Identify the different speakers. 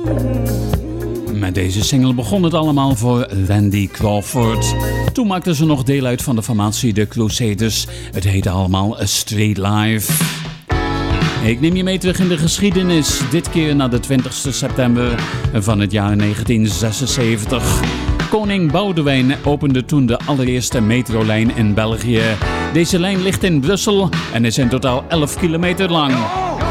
Speaker 1: Met deze single begon het allemaal voor Randy Crawford. Toen maakten ze nog deel uit van de formatie The Crusaders. Het heette allemaal A Street Life. Ik neem je mee terug in de geschiedenis. Dit keer naar de 20 september van het jaar 1976. Koning Boudewijn opende toen de allereerste metrolijn in België. Deze lijn ligt in Brussel en is in totaal 11 kilometer lang.